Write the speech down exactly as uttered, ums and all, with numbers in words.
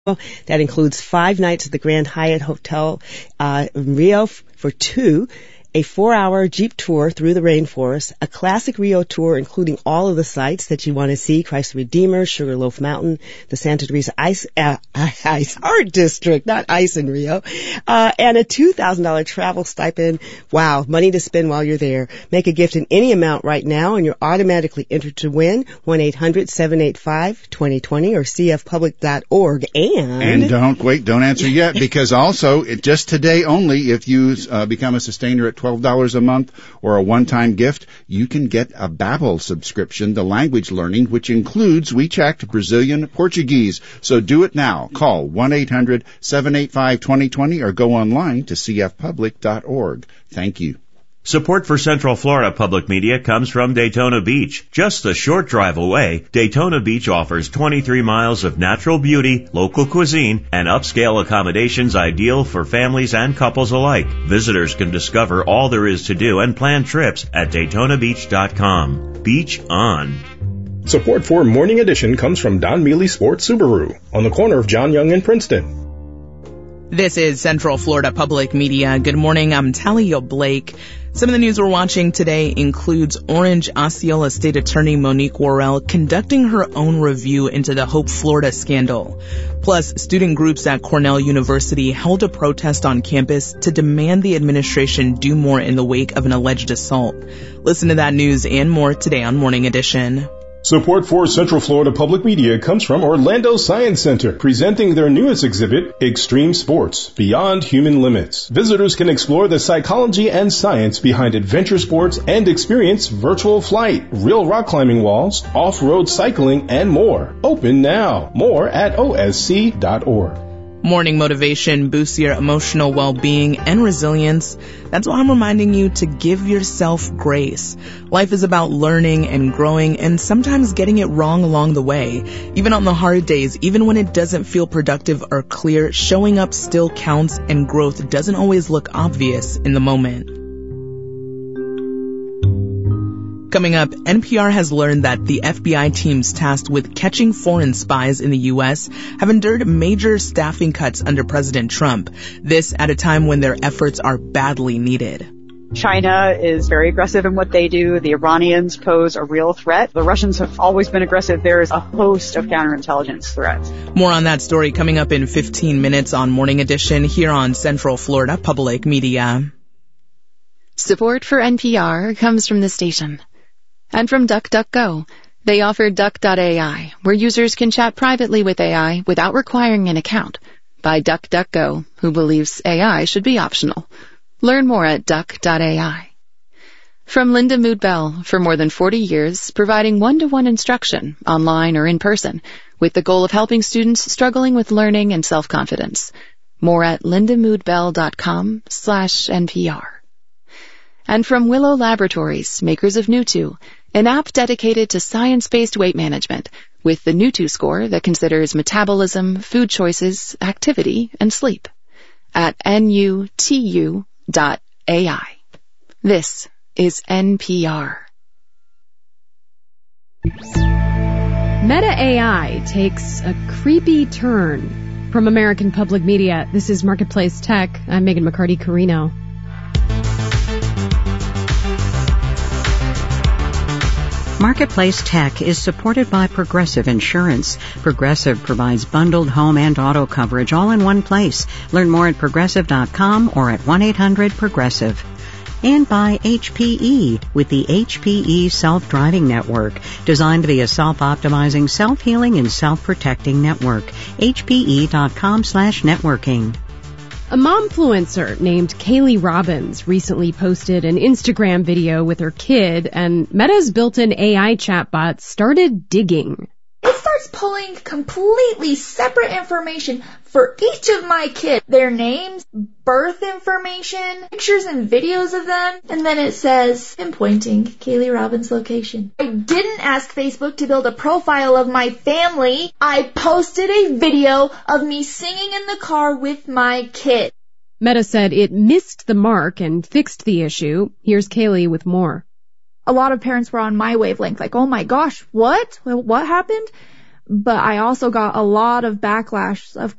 That includes five nights at the Grand Hyatt Hotel uh, in Rio f- for two, a four-hour Jeep tour through the rainforest, a classic Rio tour including all of the sites that you want to see, Christ the Redeemer, Sugarloaf Mountain, the Santa Teresa Ice, uh, Ice Art District, not ice in Rio, uh, and a two thousand dollars travel stipend. Wow, money to spend while you're there. Make a gift in any amount right now and you're automatically entered to win. one eight hundred seven eight five two zero two zero or c f public dot org. And... And don't, wait, don't answer yet, because also, it, just today only, if you uh, become a sustainer at twelve dollars a month or a one-time gift, you can get a Babbel subscription to language learning, which includes, we checked, Brazilian Portuguese. So do it now. Call one eight hundred seven eight five two zero two zero or go online to c f public dot org. Thank you. Support for Central Florida Public Media comes from Daytona Beach. Just a short drive away, Daytona Beach offers twenty-three miles of natural beauty, local cuisine, and upscale accommodations ideal for families and couples alike. Visitors can discover all there is to do and plan trips at daytona beach dot com. Beach on. Support for Morning Edition comes from Don Mealy Sports Subaru on the corner of John Young and Princeton. This is Central Florida Public Media. Good morning, I'm Talia Blake. Some of the news we're watching today includes Orange Osceola State Attorney Monique Worrell conducting her own review into the Hope Florida scandal. Plus, student groups at Cornell University held a protest on campus to demand the administration do more in the wake of an alleged assault. Listen to that news and more today on Morning Edition. Support for Central Florida Public Media comes from Orlando Science Center, presenting their newest exhibit, Extreme Sports, Beyond Human Limits. Visitors can explore the psychology and science behind adventure sports and experience virtual flight, real rock climbing walls, off-road cycling, and more. Open now. More at O S C dot org. Morning motivation boosts your emotional well-being and resilience. That's why I'm reminding you to give yourself grace. Life is about learning and growing and sometimes getting it wrong along the way. Even on the hard days, even when it doesn't feel productive or clear, showing up still counts and growth doesn't always look obvious in the moment. Coming up, N P R has learned that the F B I teams tasked with catching foreign spies in the U S have endured major staffing cuts under President Trump. This at a time when their efforts are badly needed. China is very aggressive in what they do. The Iranians pose a real threat. The Russians have always been aggressive. There is a host of counterintelligence threats. More on that story coming up in fifteen minutes on Morning Edition here on Central Florida Public Media. Support for N P R comes from the station. And from DuckDuckGo. They offer Duck dot A I, where users can chat privately with A I without requiring an account. By DuckDuckGo, who believes A I should be optional. Learn more at Duck dot A I. From Linda Mood Bell, for more than forty years, providing one-to-one instruction, online or in person, with the goal of helping students struggling with learning and self-confidence. More at lindamoodbell.com slash NPR. And from Willow Laboratories, makers of Nutu, an app dedicated to science-based weight management, with the Nutu score that considers metabolism, food choices, activity, and sleep. At N U T U dot A I. This is N P R. Meta A I takes a creepy turn. From American Public Media, this is Marketplace Tech. I'm Megan McCarty-Carino. Marketplace Tech is supported by Progressive Insurance. Progressive provides bundled home and auto coverage all in one place. Learn more at progressive dot com or at one eight hundred progressive. And by H P E with the H P E Self-Driving Network, designed to be a self-optimizing, self-healing, and self-protecting network. H P E dot com slash networking. A momfluencer named Kaylee Robbins recently posted an Instagram video with her kid, and Meta's built-in A I chatbot started digging. It starts pulling completely separate information for each of my kids. Their names, birth information, pictures and videos of them, and then it says, pinpointing Kaylee Robbins' location. I didn't ask Facebook to build a profile of my family. I posted a video of me singing in the car with my kid. Meta said it missed the mark and fixed the issue. Here's Kaylee with more. A lot of parents were on my wavelength, like, oh my gosh, what? What happened? But I also got a lot of backlash of